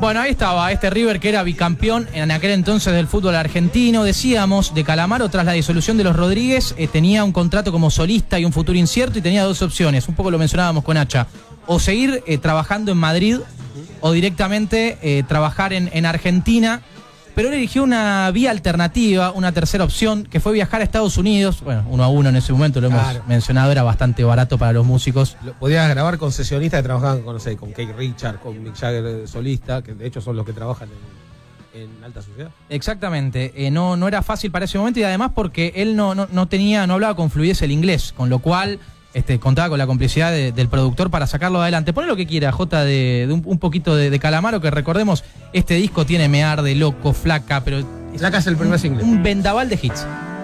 Bueno, ahí estaba este River que era bicampeón en aquel entonces del fútbol argentino. Decíamos, de Calamaro, tras la disolución de los Rodríguez, tenía un contrato como solista y un futuro incierto y tenía dos opciones. Un poco lo mencionábamos con Hacha. O seguir trabajando en Madrid o directamente trabajar en Argentina. Pero él eligió una vía alternativa, una tercera opción, que fue viajar a Estados Unidos. Bueno, 1-1 en ese momento, lo hemos mencionado, era bastante barato para los músicos. Podías grabar con sesionistas que trabajaban con, no sé, con Keith Richards, con Mick Jagger solista, que de hecho son los que trabajan en alta sociedad. Exactamente, no era fácil para ese momento y además porque él no hablaba con fluidez el inglés, con lo cual contaba con la complicidad del productor para sacarlo adelante. Poné lo que quiera, Jota, de un poquito de Calamaro, que recordemos, este disco tiene Me Arde, Loco, Flaca, pero... Flaca es el primer single. Un vendaval de hits.